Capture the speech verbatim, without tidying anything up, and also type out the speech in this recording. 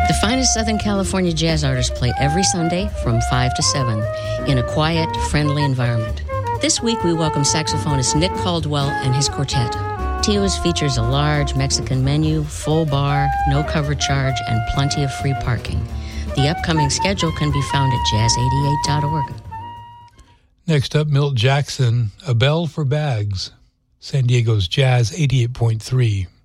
The finest Southern California jazz artists play every Sunday from five to seven in a quiet, friendly environment. This week we welcome saxophonist Nick Caldwell and his quartet. Tio's features a large Mexican menu, full bar, no cover charge, and plenty of free parking. The upcoming schedule can be found at jazz eighty-eight dot org. Next up, Milt Jackson, A Bell for Bags, San Diego's Jazz eighty-eight point three.